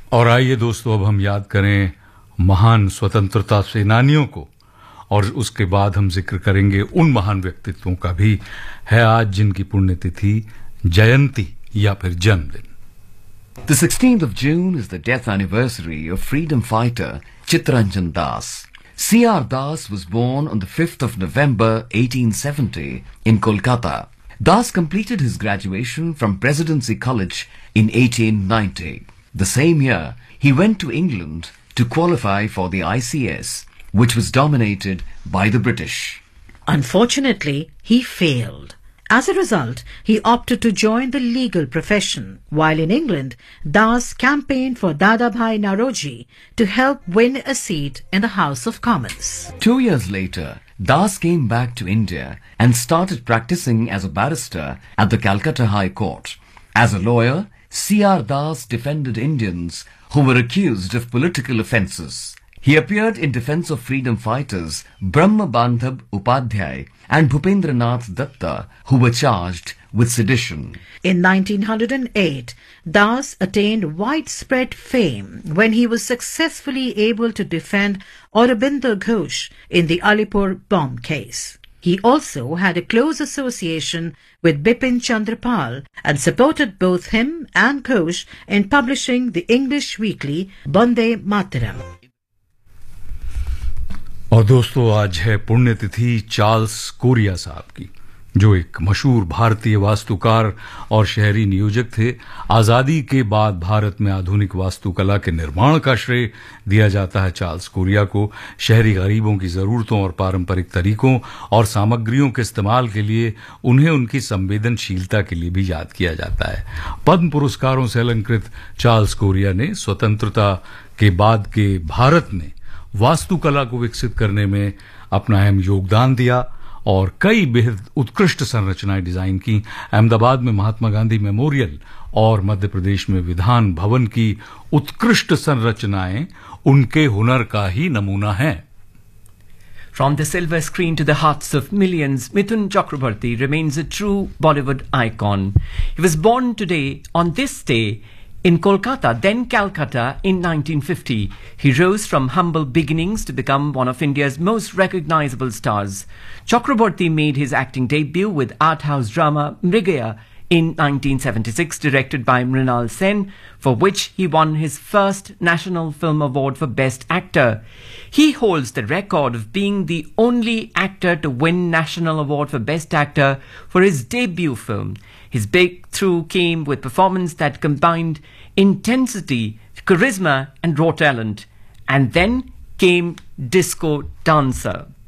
और आइए दोस्तों, अब हम याद करें महान स्वतंत्रता सेनानियों को, और उसके बाद हम जिक्र करेंगे उन महान व्यक्तित्वों का भी है आज जिनकी पुण्यतिथि, जयंती या फिर जन्मदिन। The 16th of June is the death anniversary of freedom fighter Chittaranjan Das. C.R. Das was born on the 5th of November 1870 in Kolkata. Das completed his graduation from Presidency College in 1890. The same year, he went to England to qualify for the ICS, which was dominated by the British. Unfortunately, he failed. As a result, he opted to join the legal profession. While in England, Das campaigned for Dadabhai Naoroji to help win a seat in the House of Commons. 2 years later, Das came back to India and started practicing as a barrister at the Calcutta High Court. As a lawyer, C.R. Das defended Indians who were accused of political offences. He appeared in defence of freedom fighters Brahma Bandhab Upadhyay and Bhupendranath Datta, who were charged with sedition. In 1908, Das attained widespread fame when he was successfully able to defend Aurobindo Ghosh in the Alipur bomb case. He also had a close association with Bipin Chandra Pal and supported both him and Ghosh in publishing the English weekly Bande Mataram. और दोस्तों, आज है पुण्यतिथि Charles Korea साहब की, जो एक मशहूर भारतीय वास्तुकार और शहरी नियोजक थे। आज़ादी के बाद भारत में आधुनिक वास्तुकला के निर्माण का श्रेय दिया जाता है चार्ल्स कोरिया को। शहरी गरीबों की ज़रूरतों और पारंपरिक तरीकों और सामग्रियों के इस्तेमाल के लिए उन्हें उनकी संवेदनशीलता के लिए भी याद किया जाता है। पद्म पुरस्कारों से अलंकृत चार्ल्स कोरिया ने स्वतंत्रता के बाद के भारत में वास्तुकला को विकसित करने में अपना अहम योगदान दिया और कई बेहद उत्कृष्ट संरचनाएं डिजाइन की। अहमदाबाद में महात्मा गांधी मेमोरियल और मध्य प्रदेश में विधान भवन की उत्कृष्ट संरचनाएं उनके हुनर का ही नमूना हैं। From the silver screen to the hearts of millions, Mithun Chakraborty remains a true Bollywood icon. He was born today on this day in Kolkata, then Calcutta, in 1950. He rose from humble beginnings to become one of India's most recognizable stars. Chakraborty made his acting debut with art house drama Mrigaya in 1976, directed by Mrinal Sen, for which he won his first National Film Award for Best Actor. He holds the record of being the only actor to win National Award for Best Actor for his debut film. His breakthrough came with performance that combined intensity, charisma and raw talent. And then came Disco Dancer.